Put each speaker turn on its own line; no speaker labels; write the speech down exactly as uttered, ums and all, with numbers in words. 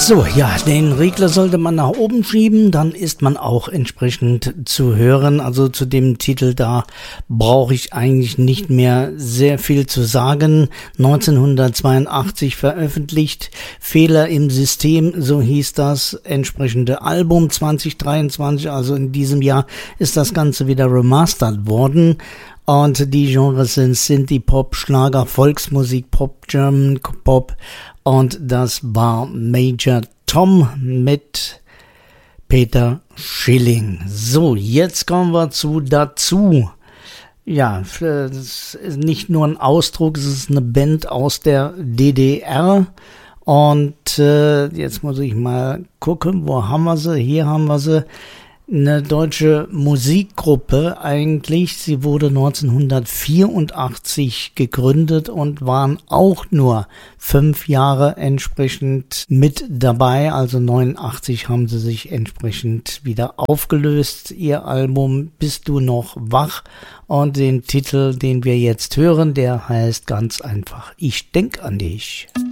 So, ja, den Regler sollte man nach oben schieben, dann ist man auch entsprechend zu hören. Also zu dem Titel, da brauche ich eigentlich nicht mehr sehr viel zu sagen. neunzehnhundertzweiundachtzig veröffentlicht, Fehler im System, so hieß das entsprechende Album. zwanzig dreiundzwanzig, also in diesem Jahr, ist das Ganze wieder remastert worden. Und die Genres sind Synthie-Pop, Schlager, Volksmusik, Pop, German Pop. Und das war Major Tom mit Peter Schilling. So, jetzt kommen wir zu Dazu. Ja, das ist nicht nur ein Ausdruck, es ist eine Band aus der D D R. Und äh, jetzt muss ich mal gucken, wo haben wir sie? Hier haben wir sie. Eine deutsche Musikgruppe eigentlich. Sie wurde neunzehnhundertvierundachtzig gegründet und waren auch nur fünf Jahre entsprechend mit dabei. Also neunundachtzig haben sie sich entsprechend wieder aufgelöst. Ihr Album Bist du noch wach? Und den Titel, den wir jetzt hören, der heißt ganz einfach Ich denk an dich.